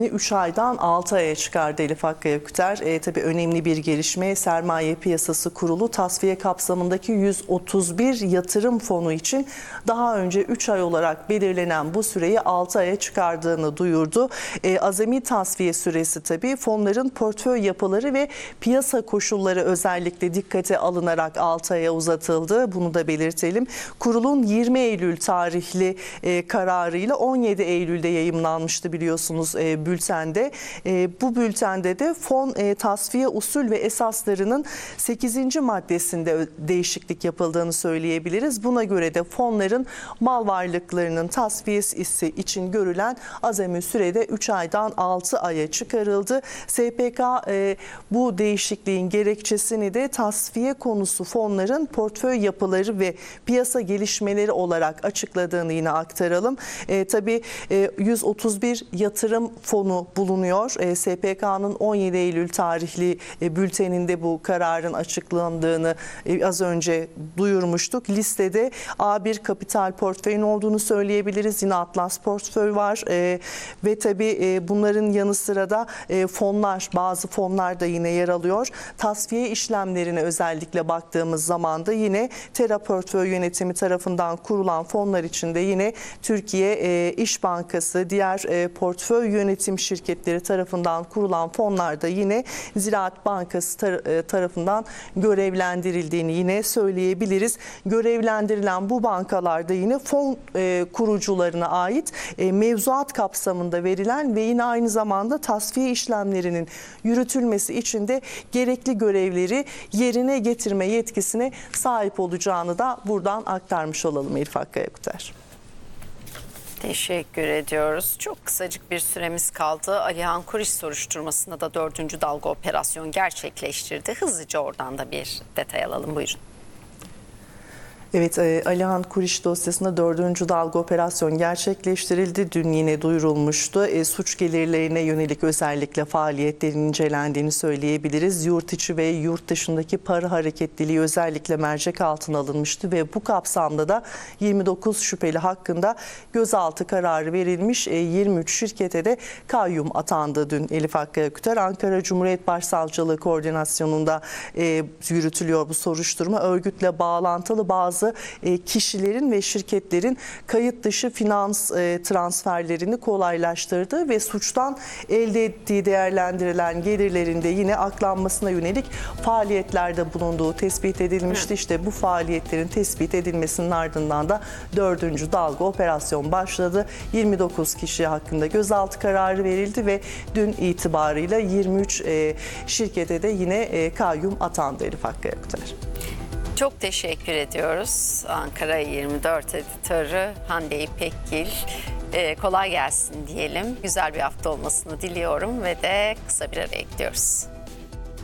3 aydan 6 aya çıkardı Elif Hakkı Yaküter. Tabii önemli bir gelişme. Sermaye Piyasası Kurulu tasfiye kapsamındaki 131 yatırım fonu için daha önce 3 ay olarak belirlenen bu süreyi 6 aya çıkardığını duyurdu. Azami tasfiye süresi tabii fonların portföy yapıları ve piyasa koşulları özellikle dikkate alınarak 6 aya uzatıldı. Bunu da belirtelim. Kurulun 20 Eylül tarihli kararıyla 17 Eylül'de yayımlanmıştı biliyorsunuz bültende. Bu bültende de fon tasfiye usul ve esaslarının 8. maddesinde değişiklik yapıldığını söyleyebiliriz. Buna göre de fonların mal varlıklarının tasfiyesi için görülen azami sürede 3 aydan 6 aya çıkarıldı. SPK bu değişikliğin gerekçesini de tasfiye konusu fonların portföy yapıları ve piyasa gelişmeleri olarak açıkladığını yine aktaralım. Tabii 131 yatırım fonu bulunuyor. SPK'nın 17 Eylül tarihli bülteninde bu kararın açıklandığını az önce duyurmuştuk. Listede A1 Kapital portföyün olduğunu söyleyebiliriz. Yine Atlas portföy var ve tabii bunların yanı sıra da bazı fonlar da yine yer alıyor. Tasfiye işlemlerine özellikle baktığımız zaman da yine Tera Portföy Yönetimi tarafından kurulan fonlar içinde yine Türkiye İş Bankası, diğer portföy yönetim şirketleri tarafından kurulan fonlarda yine Ziraat Bankası tarafından görevlendirildiğini yine söyleyebiliriz. Görevlendirilen bu bankalarda yine fon kurucularına ait mevzuat kapsamında verilen ve yine aynı zamanda tasfiye işlemlerinin yürütülmesi için de gerekli görevleri yerine getirme yetkisine sahip olacağını da buradan aktarmış olalım Elif Hakkı Yaküter. Teşekkür ediyoruz. Çok kısacık bir süremiz kaldı. Alihan Kuriş soruşturmasında da 4. dalga operasyon gerçekleştirdi. Hızlıca oradan da bir detay alalım. Buyurun. Evet, Alihan Kuriş dosyasında 4. dalga operasyon gerçekleştirildi. Dün yine duyurulmuştu. Suç gelirlerine yönelik özellikle faaliyetlerin incelendiğini söyleyebiliriz. Yurt içi ve yurt dışındaki para hareketliliği özellikle mercek altına alınmıştı ve bu kapsamda da 29 şüpheli hakkında gözaltı kararı verilmiş. 23 şirkete de kayyum atandı dün Elif Hakkı Yaküter. Ankara Cumhuriyet Başsavcılığı koordinasyonunda yürütülüyor bu soruşturma. Örgütle bağlantılı bazı kişilerin ve şirketlerin kayıt dışı finans transferlerini kolaylaştırdı ve suçtan elde ettiği değerlendirilen gelirlerinde yine aklanmasına yönelik faaliyetlerde bulunduğu tespit edilmişti. İşte bu faaliyetlerin tespit edilmesinin ardından da 4. dalga operasyon başladı. 29 kişi hakkında gözaltı kararı verildi ve dün itibarıyla 23 şirkete de yine kayyum atandı Elif Hakkı Yaküter. Çok teşekkür ediyoruz. Ankara 24 editörü Hande İpekgil. Kolay gelsin diyelim. Güzel bir hafta olmasını diliyorum ve de kısa bir araya gidiyoruz.